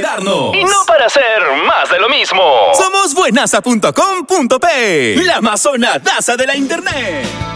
quedarnos. Y no para hacer más de lo mismo. Somos buenaza.com.pe, la amazonadaza de la internet.